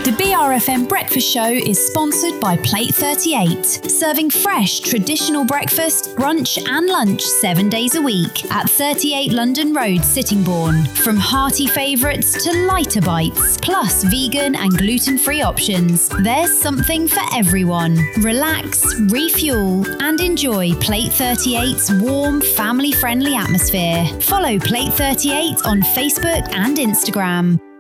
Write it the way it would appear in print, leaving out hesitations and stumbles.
The BRFM Breakfast Show is sponsored by Plate 38, serving fresh, traditional breakfast, brunch and lunch 7 days a week at 38 London Road, Sittingbourne. From hearty favourites to lighter bites, plus vegan and gluten-free options, there's something for everyone. Relax, refuel and enjoy Plate 38's warm, family-friendly atmosphere. Follow Plate 38 on Facebook and Instagram.